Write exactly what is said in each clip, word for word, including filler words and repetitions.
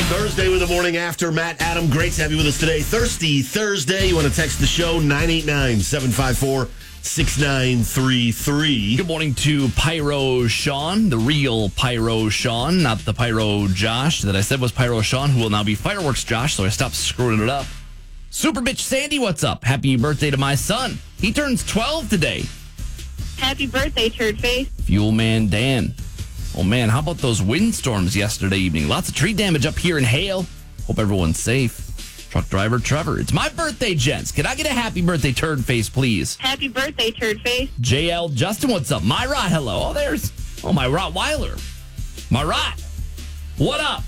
Thursday with the morning after. Matt, Adam, great to have you with us today. Thirsty Thursday. You want to text the show nine eight nine, seven five four, six nine three three. Good morning to Pyro Sean, the real Pyro Sean, not the Pyro Josh that I said was Pyro Sean, who will now be Fireworks Josh, so I stopped screwing it up. Super Bitch Sandy, what's up? Happy birthday to my son. He turns twelve today. Happy birthday, Turd Face. Fuel Man Dan. Oh, man, how about those windstorms yesterday evening? Lots of tree damage up here in Hale. Hope everyone's safe. Truck driver Trevor. It's my birthday, gents. Can I get a happy birthday, Turd Face, please? Happy birthday, Turd Face. J L Justin, what's up? My Rot, hello. Oh, there's, oh, my Rottweiler. My Rot. What up?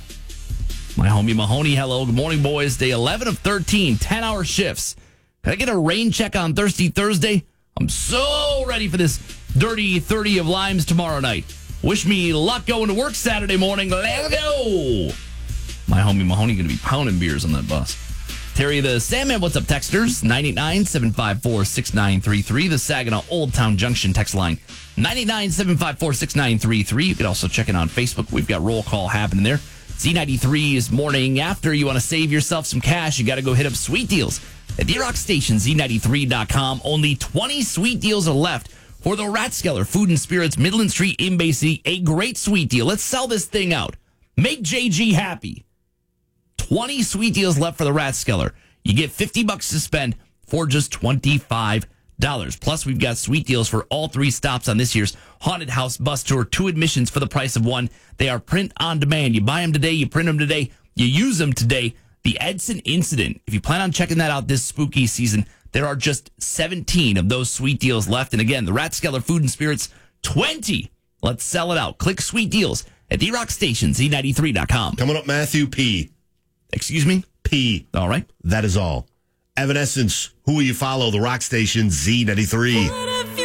My homie Mahoney, hello. Good morning, boys. Day eleven of thirteen, ten-hour shifts. Can I get a rain check on Thirsty Thursday? I'm so ready for this dirty thirty of limes tomorrow night. Wish me luck going to work Saturday morning. Let's go. My homie Mahoney going to be pounding beers on that bus. Terry the Sandman, what's up, texters? nine eight nine, seven five four, six nine three three. The Saginaw Old Town Junction text line, nine eight nine, seven five four, six nine three three. You can also check it on Facebook. We've got roll call happening there. Z ninety-three's morning after. You want to save yourself some cash, you got to go hit up Sweet Deals at the Rock Station, Z ninety-three dot com. Only twenty sweet deals are left for the Rathskeller Food and Spirits, Midland Street in Bay City. A great sweet deal. Let's sell this thing out. Make J G happy. twenty sweet deals left for the Rathskeller. You get fifty bucks to spend for just twenty-five dollars. Plus, we've got sweet deals for all three stops on this year's Haunted House Bus Tour. Two admissions for the price of one. They are print on demand. You buy them today, you print them today, you use them today. The Edson Incident. If you plan on checking that out this spooky season, there are just seventeen of those sweet deals left. And again, the Rathskeller Food and Spirits, twenty. Let's sell it out. Click Sweet Deals at the Rock Station, Z ninety-three dot com. Coming up, Matthew P. Excuse me? P. All right. That is all. Evanescence, who will you follow? The Rock Station, Z ninety-three.